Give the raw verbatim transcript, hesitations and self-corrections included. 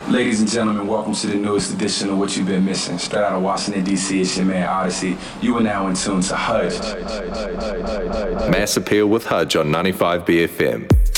Ladies and gentlemen, welcome to the newest edition of What You've Been Missing. Straight out of Washington, D C, it's your man Odyssey. You are now in tune to Hudge. Mass Appeal with Hudge on ninety-five B F M.